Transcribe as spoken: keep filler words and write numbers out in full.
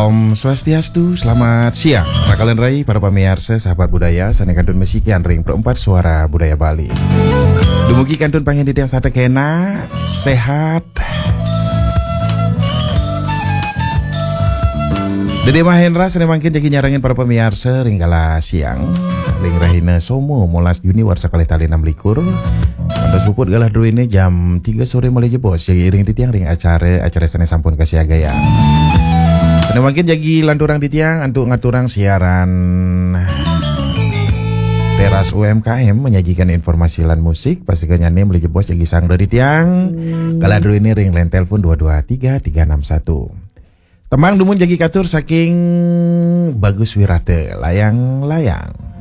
Om Swastiastu, selamat siang. Rakalan Rai, para pamirsa, sahabat budaya, sana kantun mesikian ring perempat suara budaya Bali. Dumugi kantun panghendit yang sate kena, sehat. Dede Mahendra sana mangkin jadi nyarangin para pamirsa ring kala siang. Ring rahina somo molas Juni warsa kali tali enam likur. Pada suput galah dulu ini jam tiga sore mulai jebos. Jadi ring di tiang ring acara acara sana sampun kasih agaya. Sana mungkin jadi lanturang di tiang untuk ngaturang siaran Teras U M K M menyajikan informasi lan musik. Pastikan nyanyi mulai jebos jadi sang dari tiang. Galah dulu ini ring line telepon dua dua tiga tiga enam satu. Temang dumun jadi katur saking Bagus Wirate layang-layang.